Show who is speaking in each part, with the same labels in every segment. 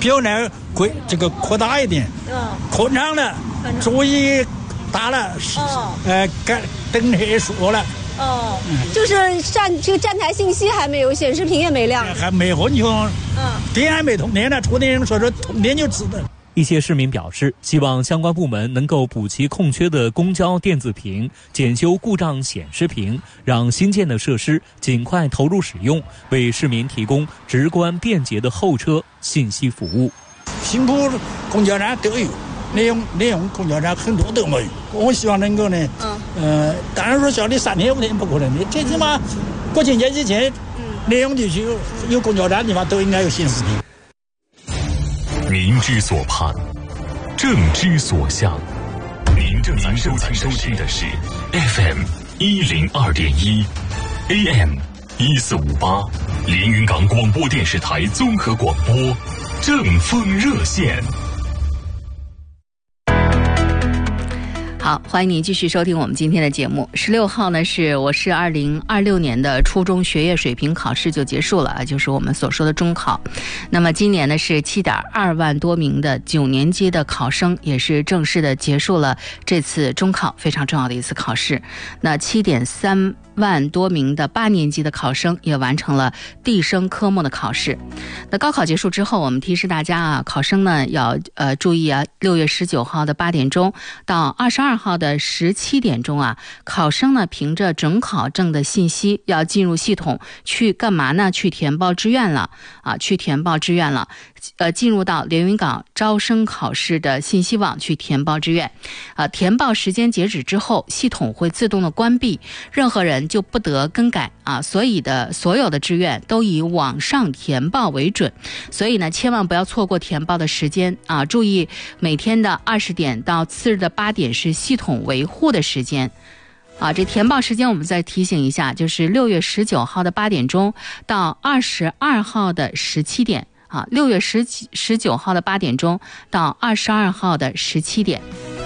Speaker 1: 表面这个扩大一点，宽敞了，座椅大了，灯黑说了。
Speaker 2: 就是这个站台信息还没有，显示屏也没亮，
Speaker 1: 还没混穷，电还没通电呢，充电人说通电就知道。
Speaker 3: 一些市民表示，希望相关部门能够补齐空缺的公交电子屏，检修故障显示屏，让新建的设施尽快投入使用，为市民提供直观便捷的候车信息服务。
Speaker 1: 新浦公交站都有，内容公交站很多都没有。我希望能够呢，当然说小的3天5天不可能的，最起码国庆节以前，内容地区有公交站的地方都应该有信息屏。
Speaker 4: 民之所盼，政之所向。您正在收听的是 FM 102.1 AM 1458连云港广播电视台综合广播正风热线。
Speaker 5: 好，欢迎您继续收听我们今天的节目。16号呢我是2026年的初中学业水平考试就结束了，就是我们所说的中考。那么今年呢是7.2万多名的9年级的考生也是正式的结束了这次中考，非常重要的一次考试。那7.3万多名的8年级的考生也完成了地升科目的考试。那高考结束之后，我们提示大家考生呢要注意6月19号的8点钟到22号的17点钟考生呢凭着准考证的信息要进入系统去干嘛呢？去填报志愿了进入到连云港招生考试的信息网去填报志愿。填报时间截止之后，系统会自动的关闭，任何人就不得更改所有的志愿都以网上填报为准。所以呢，千万不要错过填报的时间注意每天的20点到次日的8点是系统维护的时间。这填报时间我们再提醒一下，就是6月19号的8点钟到22号的17点。6月19号的8点钟到22号的17点。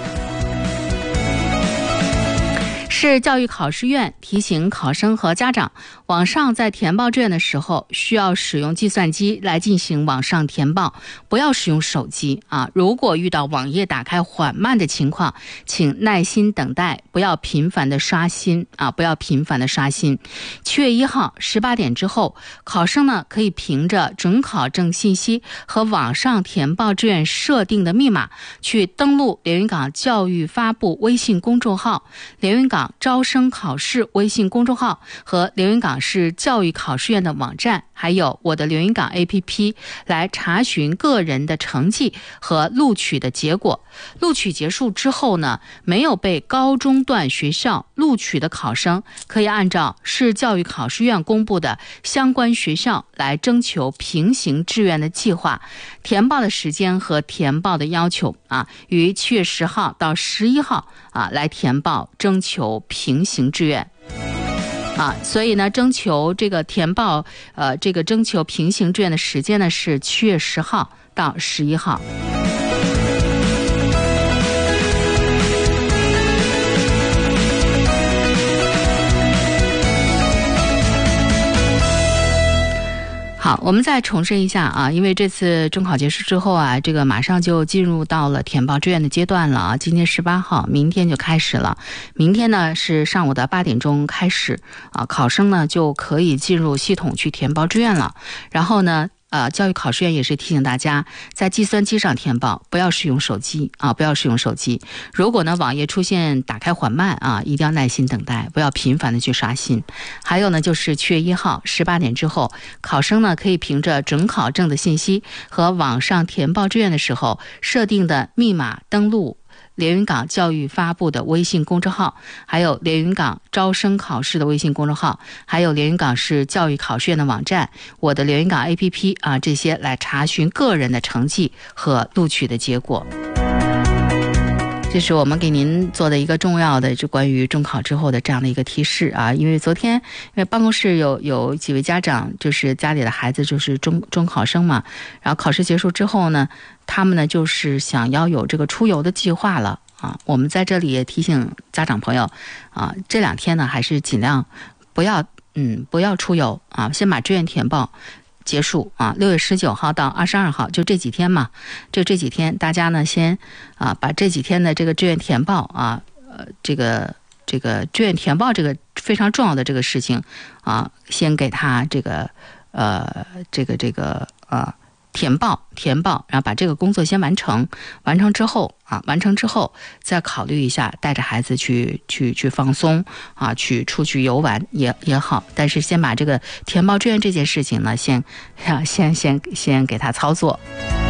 Speaker 5: 市教育考试院提醒考生和家长，网上在填报志愿的时候需要使用计算机来进行网上填报，不要使用手机如果遇到网页打开缓慢的情况，请耐心等待，不要频繁的刷新7月1号18点之后，考生呢可以凭着准考证信息和网上填报志愿设定的密码去登录连云港教育发布微信公众号、连云港招生考试微信公众号和连云港市教育考试院的网站，还有我的连云港 APP 来查询个人的成绩和录取的结果。录取结束之后呢，没有被高中段学校录取的考生，可以按照市教育考试院公布的相关学校来征求平行志愿的计划。填报的时间和填报的要求于7月10号到11号来填报征求平行志愿。所以呢，征求这个填报征求平行志愿的时间呢是7月10号到11号。好，我们再重申一下因为这次中考结束之后这个马上就进入到了填报志愿的阶段了今天18号，明天就开始了。明天呢是上午的8点钟开始考生呢就可以进入系统去填报志愿了。然后呢教育考试院也是提醒大家，在计算机上填报，不要使用手机如果呢网页出现打开缓慢一定要耐心等待，不要频繁的去刷新。还有呢，就是7月1号18点之后，考生呢可以凭着准考证的信息和网上填报志愿的时候设定的密码登录连云港教育发布的微信公众号，还有连云港招生考试的微信公众号，还有连云港市教育考试院的网站，我的连云港 APP 这些来查询个人的成绩和录取的结果。这是我们给您做的一个重要的关于中考之后的这样的一个提示因为昨天因为办公室有几位家长，就是家里的孩子就是中考生嘛，然后考试结束之后呢，他们呢就是想要有这个出游的计划了我们在这里也提醒家长朋友这2天呢还是尽量不要出游先把志愿填报。 结束啊，6月19号到22号，就这几天嘛，这几天大家呢先把这几天的这个志愿填报啊，这个志愿填报这个非常重要的这个事情啊，先给他填报，然后把这个工作先完成之后再考虑一下带着孩子去放松啊，出去游玩也好，但是先把这个填报志愿这件事情呢，先给他操作。